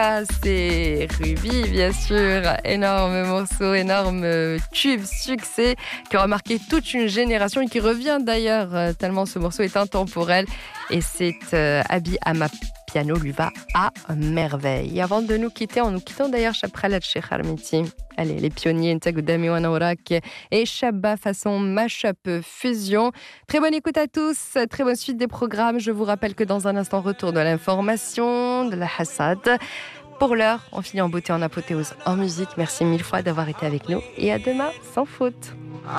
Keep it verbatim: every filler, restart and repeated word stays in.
Ah, c'est Ruby, bien sûr. Énorme morceau, énorme tube, succès qui aura marqué toute une génération et qui revient d'ailleurs euh, tellement ce morceau est intemporel. Et c'est euh, Abi Ama Piano lui va à merveille. Et avant de nous quitter, en nous quittant d'ailleurs Chaprel Cheikh Harmiti. Allez, les pionniers Ntego Dami Wanaorak et Shabba façon mashup fusion. Très bonne écoute à tous, très bonne suite des programmes. Je vous rappelle que dans un instant, retour de l'information, de la Hassad. Pour l'heure, on finit en beauté, en apothéose, en musique. Merci mille fois d'avoir été avec nous et à demain sans faute.